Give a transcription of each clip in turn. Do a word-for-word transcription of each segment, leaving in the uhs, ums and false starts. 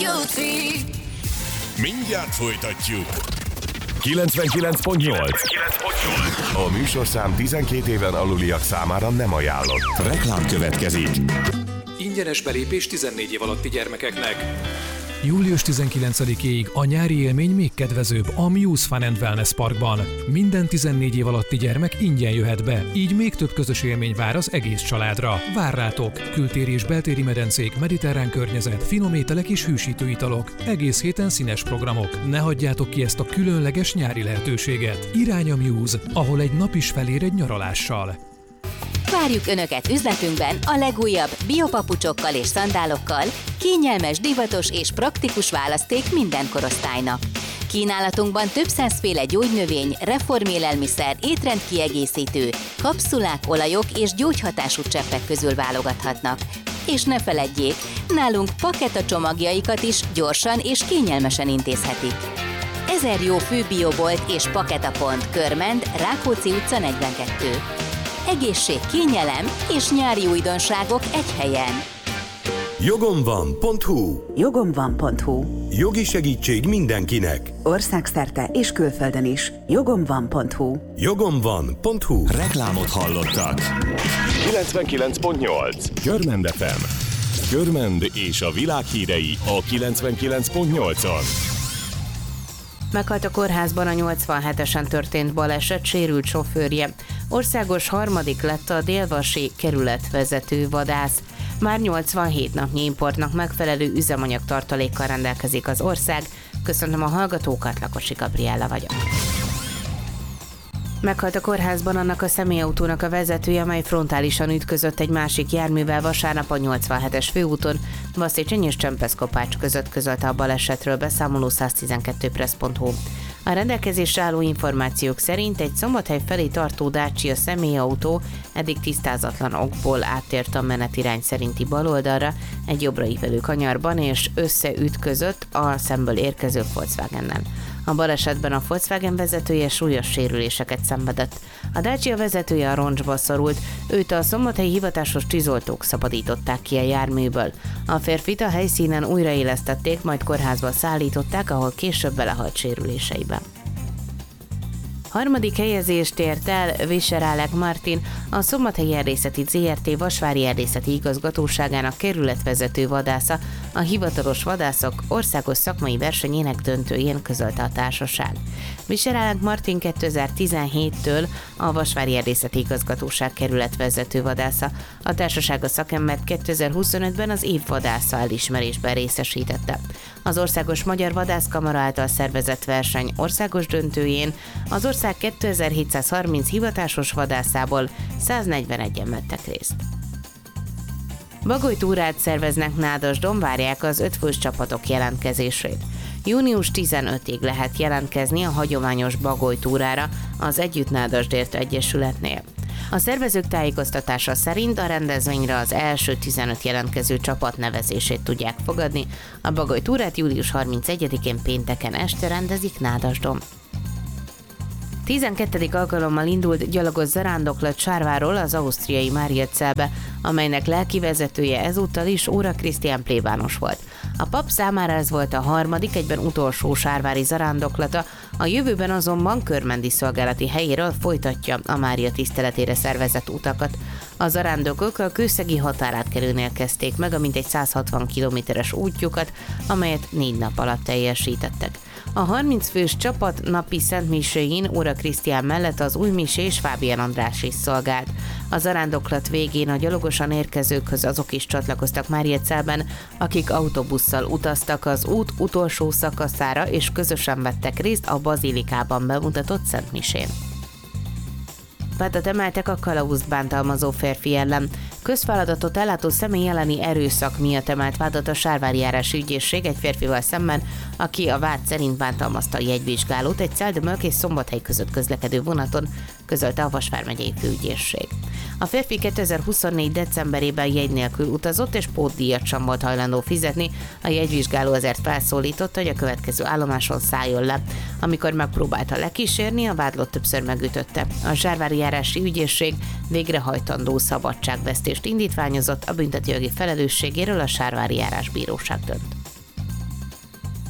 Mindjárt folytatjuk. kilencvenkilenc pont nyolc. A műsorszám tizenkét éven aluliak számára nem ajánlott. Reklám következik. Ingyenes belépés tizennégy év alatti gyermekeknek. július tizenkilencedikéig a nyári élmény még kedvezőbb a Muse Fun and Wellness Parkban. Minden tizennégy év alatti gyermek ingyen jöhet be, így még több közös élmény vár az egész családra. Vár rátok! Kültéri és beltéri medencék, mediterrán környezet, finom ételek és hűsítő italok. Egész héten színes programok. Ne hagyjátok ki ezt a különleges nyári lehetőséget. Irány a Muse, ahol egy nap is felér egy nyaralással. Várjuk Önöket üzletünkben a legújabb biopapucsokkal és szandálokkal, kényelmes, divatos és praktikus választék minden korosztálynak. Kínálatunkban több százféle gyógynövény, reformélelmiszer, étrendkiegészítő, kapszulák, olajok és gyógyhatású cseppek közül válogathatnak. És ne feledjék, nálunk paketa csomagjaikat is gyorsan és kényelmesen intézhetik. Ezer jó főbiobolt és paketapont, Körmend, Rákóczi utca negyvenkettő. Egészség, kényelem és nyári újdonságok egy helyen. Jogomvan.hu Jogomvan.hu Jogi segítség mindenkinek. Országszerte és külföldön is. Jogomvan.hu Jogomvan.hu Reklámot hallottak. kilencvenkilenc pont nyolc Körmend ef em. Körmend és a világ hírei a kilencvenkilenc pont nyolcon. Meghalt a kórházban a nyolcvanhetesen történt baleset sérült sofőrje. Országos harmadik lett a Délvasi kerületvezető vadász. Már nyolcvanhét napnyi importnak megfelelő üzemanyag tartalékkal rendelkezik az ország. Köszönöm a hallgatókat, Lakosi Gabriella vagyok. Meghalt a kórházban annak a személyautónak a vezetője, amely frontálisan ütközött egy másik járművel vasárnap a nyolcvanhetes főúton, Baszécseny és Csempeszkopács között, közölte a balesetről beszámoló száztizenkettő pressz pont hu. A rendelkezésre álló információk szerint egy Szombathely felé tartó Dacia személyautó eddig tisztázatlan okból áttért a menetirány szerinti baloldalra egy jobbra ívelő kanyarban, és összeütközött a szemből érkező Volkswagennel. A balesetben a Volkswagen vezetője súlyos sérüléseket szenvedett. A Dacia vezetője a roncsba szorult, őt a szombathelyi hivatásos tűzoltók szabadították ki a járműből. A férfit a helyszínen újraélesztették, majd kórházba szállították, ahol később belehalt sérüléseibe. Harmadik helyezést ért el Viserálek Martin, a Szombathelyi Erdészeti zé er té Vasvári Erdészeti Igazgatóságának kerületvezető vadásza, a hivatalos vadászok országos szakmai versenyének döntőjén, közölte a társaság. Viserálek Martin kétezer-tizenhéttől a Vasvári Erdészeti Igazgatóság kerületvezető vadásza. A társaság a szakembert kétezer-huszonötben az év vadásza elismerésben részesítette. Az Országos Magyar Vadászkamara által szervezett verseny országos döntőjén az ország kétezer-hétszázharminc hivatásos vadászából száznegyvenegyen vettek részt. Bagolytúrát szerveznek Nádasdon, várják az ötfős csapatok jelentkezését. június tizenötödikéig lehet jelentkezni a hagyományos bagolytúrára az Együtt Nádasdért Egyesületnél. A szervezők tájékoztatása szerint a rendezvényre az első tizenöt jelentkező csapat nevezését tudják fogadni. A bagolytúrát július harmincegyedikén pénteken este rendezik Nádasdon. tizenkettedik alkalommal indult gyalogos zarándoklat Sárváról az ausztriai Mariazelbe, amelynek lelkivezetője ezúttal is Óra Krisztián plébános volt. A pap számára ez volt a harmadik, egyben utolsó sárvári zarándoklata, a jövőben azonban körmendi szolgálati helyéről folytatja a Mária tiszteletére szervezett utakat. A zarándokok a kőszegi határátkelőnél kezdték meg a mintegy száz hatvan kilométeres útjukat, amelyet négy nap alatt teljesítettek. A harminc fős csapat napi szentmiséjén Óra Krisztián mellett az újmisé és Fábián András is szolgált. A zarándoklat végén a gyalogosan érkezőkhöz azok is csatlakoztak Máriacelben, akik autóbusszal utaztak az út utolsó szakaszára és közösen vettek részt a bazilikában bemutatott szentmisén. Vádat emeltek a kalauzt bántalmazó férfi ellen. Közfeladatot ellátó személy elleni erőszak miatt emelt vádat a Sárvári járási ügyészség egy férfival szemben, aki a vád szerint bántalmazta a jegyvizsgálót egy Celldömölk és Szombathely között közlekedő vonaton, közölte a Vas vármegyei főügyészség. A férfi kétezer-huszonnégy decemberében jegy nélkül utazott és pótdíjat sem volt hajlandó fizetni, a jegyvizsgáló ezért felszólította, hogy a következő állomáson szálljon le. Amikor megpróbálta lekísérni, a vádlott többször megütötte. A Sárvári járási ügyészség végrehajtandó szabadságvesztést indítványozott, a büntetőjogi felelősségéről a Sárvári járásbíróság dönt.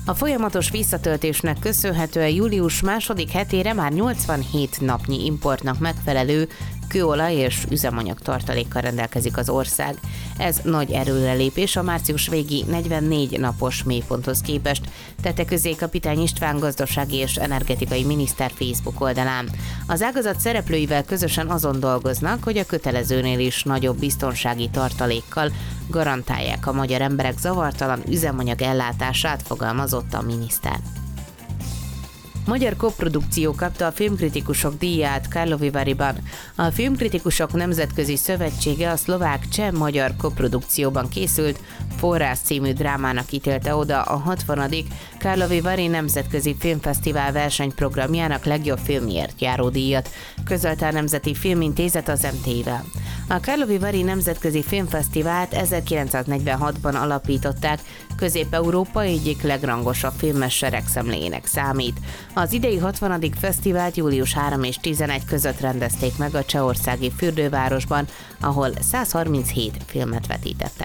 A folyamatos visszatöltésnek köszönhetően július második hetére már nyolcvanhét napnyi importnak megfelelő kőolaj és üzemanyag tartalékkal rendelkezik az ország. Ez nagy előrelépés a március végi negyvennégy napos mélyponthoz képest, tette közé Kapitány István gazdasági és energetikai miniszter Facebook oldalán. Az ágazat szereplőivel közösen azon dolgoznak, hogy a kötelezőnél is nagyobb biztonsági tartalékkal garantálják a magyar emberek zavartalan üzemanyag ellátását, fogalmazott a miniszter. Magyar koprodukció kapta a filmkritikusok díját Karlovy Varyban. A Filmkritikusok Nemzetközi Szövetsége a szlovák-cseh-magyar koprodukcióban készült Forrás című drámának ítélte oda a hatvanadik Karlovy Vary Nemzetközi Filmfesztivál versenyprogramjának legjobb filmért járó díjat, közölte a Nemzeti Filmintézet az em té i-vel. A Karlovy Vary Nemzetközi Filmfesztivált ezerkilencszáznegyvenhatban alapították, Közép-Európa egyik legrangosabb filmes seregszemléjének számít. Az idei hatvanadik fesztivált július harmadika és tizenegy között rendezték meg a csehországi fürdővárosban, ahol százharminchét filmet vetítettek.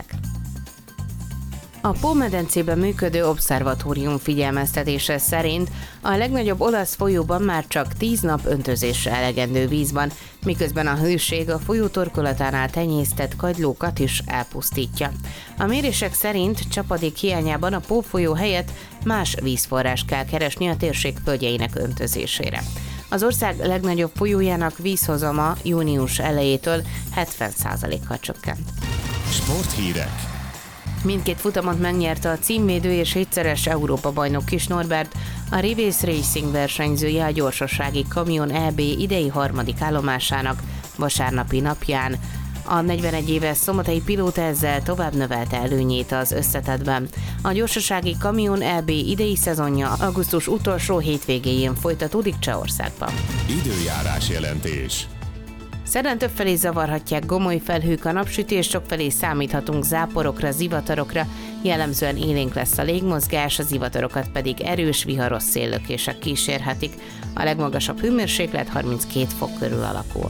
A Pó-medencében működő obszervatórium figyelmeztetése szerint a legnagyobb olasz folyóban már csak tíz nap öntözésre elegendő víz van, miközben a hőség a folyó torkolatánál tenyésztett kagylókat is elpusztítja. A mérések szerint csapadék hiányában a Pó folyó helyett más vízforrás kell keresni a térség földjeinek öntözésére. Az ország legnagyobb folyójának vízhozama június elejétől hetven százalékkal csökkent. Sporthírek. Mindkét futamot megnyerte a címvédő és hétszeres Európa-bajnok Kis Norbert, a Rivész Racing versenyzője a gyorsasági kamion é bé idei harmadik állomásának vasárnapi napján. A negyvenegy éves szombathelyi pilóta ezzel tovább növelte előnyét az összetettben. A gyorsasági kamion é bé idei szezonja augusztus utolsó hétvégéjén folytatódik Csehországban. Időjárás jelentés. Szerdán többfelé zavarhatják gomoly felhők a napsütés, sokfelé számíthatunk záporokra, zivatarokra, jellemzően élénk lesz a légmozgás, a zivatarokat pedig erős, viharos széllökések kísérhetik. A legmagasabb hőmérséklet harminckét fok körül alakul.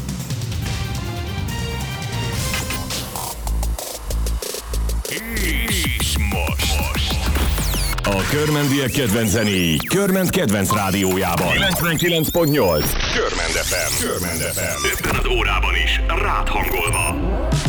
És most. A körmendiek kedvenc zenéi Körment kedvenc rádiójában. kilencvenkilenc pont nyolc. Körmend ef em. Körmend ef em. Ebben az órában is rád hangolva.